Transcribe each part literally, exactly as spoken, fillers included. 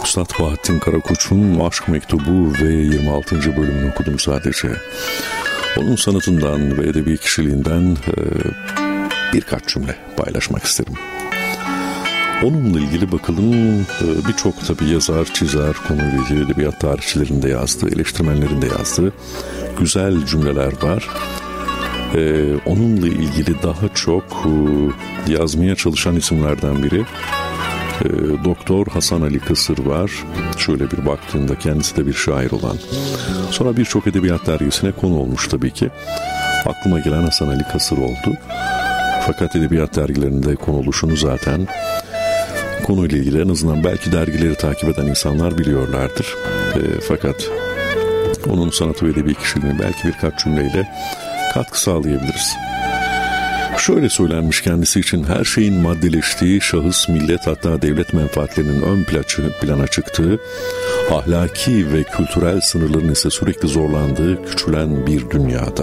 Üstad Bahattin Karakoç'un Aşk Mektubu ve yirmi altıncı bölümünü okudum sadece. Onun sanatından ve edebi kişiliğinden e, birkaç cümle paylaşmak isterim. Onunla ilgili bakalım e, birçok tabii yazar, çizer, konuyla ilgili edebiyat tarihçilerinde yazdığı, eleştirmenlerinde yazdığı güzel cümleler var. E, onunla ilgili daha çok e, yazmaya çalışan isimlerden biri e, Doktor Hasan Ali Kısır var. Şöyle bir baktığında kendisi de bir şair olan. Sonra birçok edebiyat dergisine konu olmuş tabii ki. Aklıma gelen Hasan Ali Kısır oldu. Fakat edebiyat dergilerinde konu oluşunu zaten konuyla ilgili en azından belki dergileri takip eden insanlar biliyorlardır. E, fakat onun sanatı ve edebi kişiliğini belki birkaç cümleyle katkı sağlayabiliriz. Şöyle söylenmiş kendisi için: her şeyin maddeleştiği, şahıs, millet hatta devlet menfaatlerinin ön plana çıktığı, ahlaki ve kültürel sınırların ise sürekli zorlandığı, küçülen bir dünyada.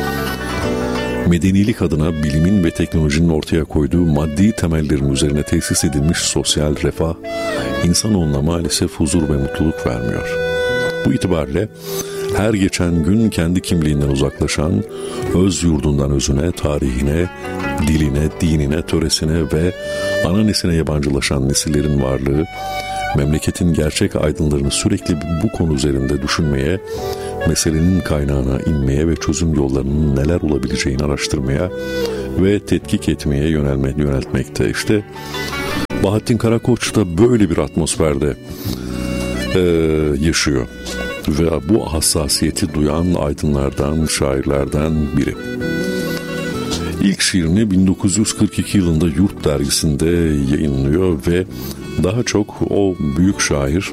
Medenilik adına bilimin ve teknolojinin ortaya koyduğu maddi temellerin üzerine tesis edilmiş sosyal refah, insanoğluna maalesef huzur ve mutluluk vermiyor. Bu itibarla her geçen gün kendi kimliğinden uzaklaşan, öz yurdundan özüne, tarihine, diline, dinine, töresine ve ananesine yabancılaşan nesillerin varlığı, memleketin gerçek aydınlarını sürekli bu konu üzerinde düşünmeye, meselenin kaynağına inmeye ve çözüm yollarının neler olabileceğini araştırmaya ve tetkik etmeye yönelme, yöneltmekte. İşte Bahattin Karakoç da böyle bir atmosferde e, yaşıyor ve bu hassasiyeti duyan aydınlardan, şairlerden biri. İlk şiirini bin dokuz yüz kırk iki yılında Yurt dergisinde yayınlıyor ve daha çok o büyük şair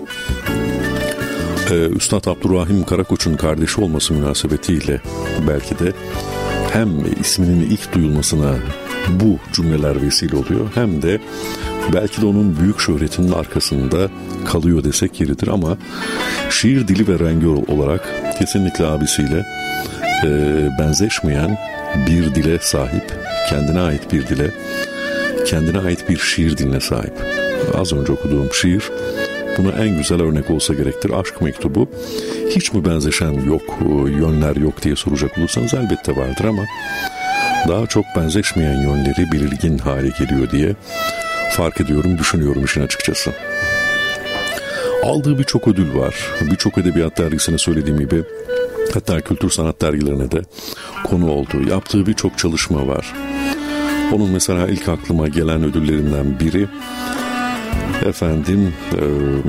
Ee, Üstad Abdurrahim Karakoç'un kardeşi olması münasebetiyle belki de hem isminin ilk duyulmasına bu cümleler vesile oluyor, hem de belki de onun büyük şöhretinin arkasında kalıyor desek yeridir. Ama şiir dili ve rengi olarak kesinlikle abisiyle e, benzeşmeyen bir dile sahip, kendine ait bir dile, kendine ait bir şiir diline sahip. Az önce okuduğum şiir buna en güzel örnek olsa gerektir. Aşk Mektubu. Hiç mi benzeşen yok, yönler yok diye soracak olursanız elbette vardır ama daha çok benzeşmeyen yönleri belirgin hale geliyor diye fark ediyorum, düşünüyorum işin açıkçası. Aldığı birçok ödül var. Birçok edebiyat dergisine söylediğim gibi, hatta kültür sanat dergilerine de konu oldu. Yaptığı birçok çalışma var. Onun mesela ilk aklıma gelen ödüllerinden biri efendim e,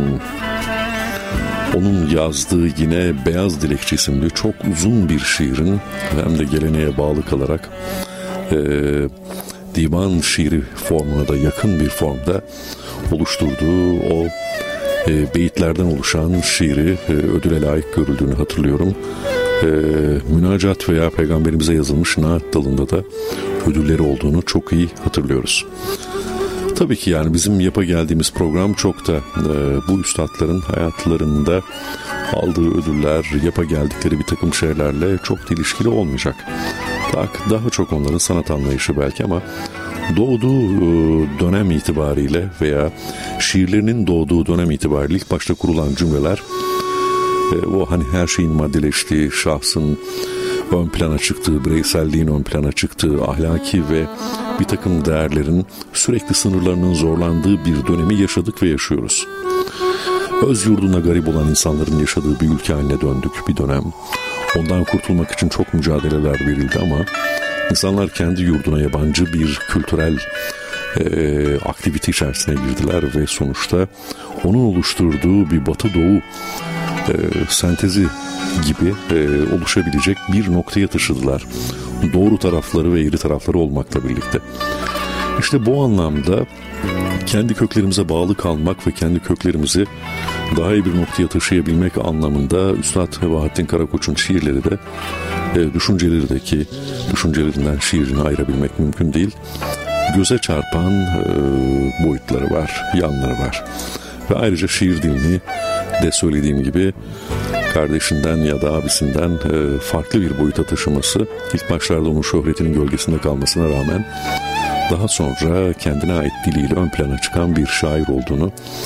onun yazdığı yine Beyaz Dilekçe isimli çok uzun bir şiirin, hem de geleneğe bağlı kalarak e, divan şiiri formuna da yakın bir formda oluşturduğu o e, beyitlerden oluşan şiiri e, ödüle layık görüldüğünü hatırlıyorum. E, münacat veya peygamberimize yazılmış naat dalında da ödülleri olduğunu çok iyi hatırlıyoruz. Tabii ki yani bizim yapa geldiğimiz program çok da e, bu üstadların hayatlarında aldığı ödüller, yapa geldikleri bir takım şeylerle çok da ilişkili olmayacak. Daha, daha çok onların sanat anlayışı belki, ama doğduğu e, dönem itibariyle veya şiirlerinin doğduğu dönem itibariyle ilk başta kurulan cümleler, e, o hani her şeyin maddeleştiği, şahsın ön plana çıktığı, bireyselliğin ön plana çıktığı, ahlaki ve bir takım değerlerin sürekli sınırlarının zorlandığı bir dönemi yaşadık ve yaşıyoruz. Öz yurduna garip olan insanların yaşadığı bir ülke haline döndük bir dönem. Ondan kurtulmak için çok mücadeleler verildi ama insanlar kendi yurduna yabancı bir kültürel e, aktivite içerisine girdiler ve sonuçta onun oluşturduğu bir Batı Doğu e, sentezi gibi e, oluşabilecek bir noktaya taşıdılar. Doğru tarafları ve eğri tarafları olmakla birlikte. İşte bu anlamda kendi köklerimize bağlı kalmak ve kendi köklerimizi daha iyi bir noktaya taşıyabilmek anlamında Üstad Bahattin Karakoç'un şiirleri de e, düşünceleri de, ki düşüncelerinden şiirini ayırabilmek mümkün değil, göze çarpan e, boyutları var, yanları var. Ve ayrıca şiir dilini de söylediğim gibi kardeşinden ya da abisinden e, farklı bir boyuta taşıması, ilk başlarda onun şöhretinin gölgesinde kalmasına rağmen daha sonra kendine ait diliyle ön plana çıkan bir şair olduğunu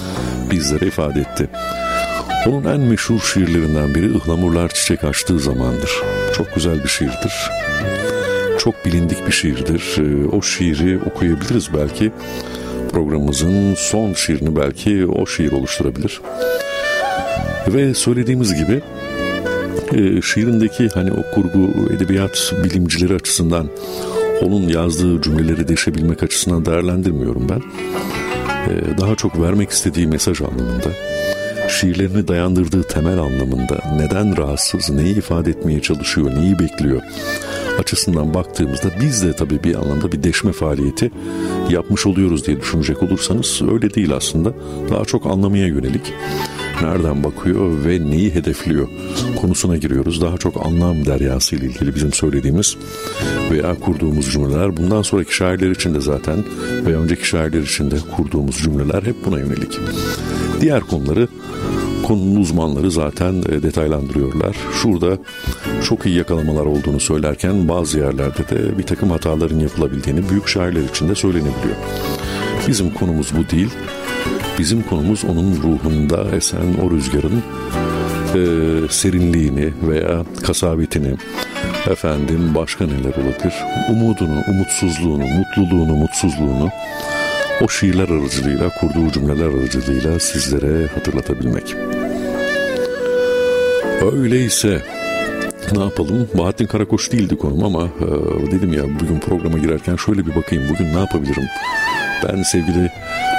bizlere ifade etti. Onun en meşhur şiirlerinden biri Ihlamurlar Çiçek Açtığı Zamandır. Çok güzel bir şiirdir. Çok bilindik bir şiirdir. O şiiri okuyabiliriz belki. Programımızın son şiirini belki o şiir oluşturabilir. Ve söylediğimiz gibi şiirindeki hani o kurgu edebiyat bilimcileri açısından onun yazdığı cümleleri deşebilmek açısından değerlendirmiyorum ben. Daha çok vermek istediği mesaj anlamında, şiirlerini dayandırdığı temel anlamında, neden rahatsız, neyi ifade etmeye çalışıyor, neyi bekliyor açısından baktığımızda biz de tabii bir anlamda bir deşme faaliyeti yapmış oluyoruz diye düşünecek olursanız öyle değil aslında. Daha çok anlamaya yönelik, nereden bakıyor ve neyi hedefliyor konusuna giriyoruz. Daha çok anlam deryası ile ilgili bizim söylediğimiz veya kurduğumuz cümleler, bundan sonraki şairler için de zaten veya önceki şairler için de kurduğumuz cümleler hep buna yönelik. Diğer konuları konunun uzmanları zaten detaylandırıyorlar. Şurada çok iyi yakalamalar olduğunu söylerken bazı yerlerde de bir takım hataların yapılabildiğini büyük şairler için de söylenebiliyor. Bizim konumuz bu değil. Bizim konumuz onun ruhunda esen o rüzgarın e, serinliğini veya kasabetini, efendim başka neler olabilir, umudunu, umutsuzluğunu, mutluluğunu, mutsuzluğunu o şiirler aracılığıyla, kurduğu cümleler aracılığıyla sizlere hatırlatabilmek. Öyleyse ne yapalım? Bahattin Karakoç değildi konum ama e, dedim ya bugün programa girerken şöyle bir bakayım bugün ne yapabilirim? Ben sevgili